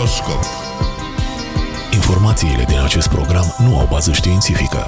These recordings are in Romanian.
Horoscop. Informațiile din acest program nu au bază științifică.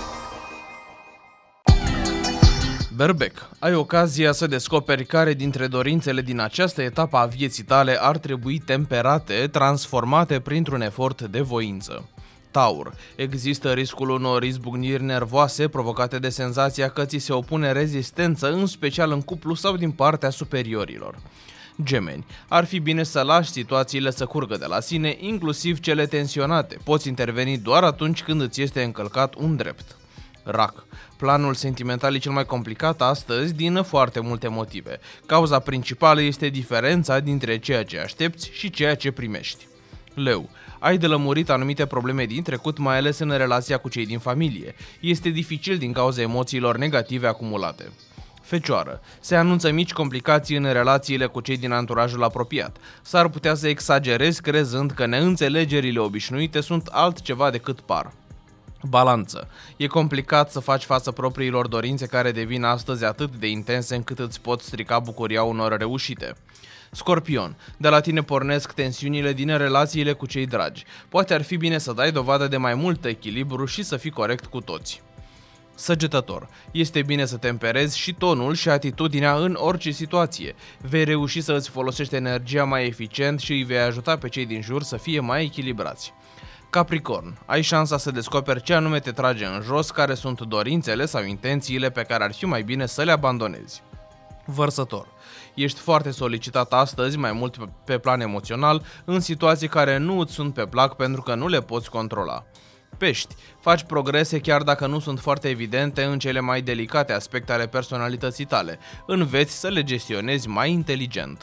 Berbec, ai ocazia să descoperi care dintre dorințele din această etapă a vieții tale ar trebui temperate, transformate printr-un efort de voință. Taur, există riscul unor izbucniri nervoase provocate de senzația că ți se opune rezistență, în special în cuplu sau din partea superiorilor. Gemeni, ar fi bine să lași situațiile să curgă de la sine, inclusiv cele tensionate. Poți interveni doar atunci când îți este încălcat un drept. Rac, planul sentimental e cel mai complicat astăzi din foarte multe motive. Cauza principală este diferența dintre ceea ce aștepți și ceea ce primești. Leu, ai de lămurit anumite probleme din trecut, mai ales în relația cu cei din familie. Este dificil din cauza emoțiilor negative acumulate. Fecioară, se anunță mici complicații în relațiile cu cei din anturajul apropiat. S-ar putea să exagerezi crezând că neînțelegerile obișnuite sunt altceva decât par. Balanță, e complicat să faci față propriilor dorințe care devin astăzi atât de intense încât îți pot strica bucuria unor reușite. Scorpion, de la tine pornesc tensiunile din relațiile cu cei dragi. Poate ar fi bine să dai dovadă de mai mult echilibru și să fii corect cu toți. Săgetător, este bine să temperezi și tonul și atitudinea în orice situație. Vei reuși să îți folosești energia mai eficient și îi vei ajuta pe cei din jur să fie mai echilibrați. Capricorn, ai șansa să descoperi ce anume te trage în jos, care sunt dorințele sau intențiile pe care ar fi mai bine să le abandonezi. Vărsător, ești foarte solicitat astăzi, mai mult pe plan emoțional, în situații care nu îți sunt pe plac pentru că nu le poți controla. Pești, faci progrese chiar dacă nu sunt foarte evidente în cele mai delicate aspecte ale personalității tale. Înveți să le gestionezi mai inteligent.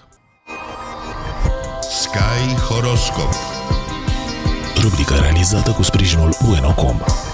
Sky Horoscop. Rubrica realizată cu sprijinul Bueno.com.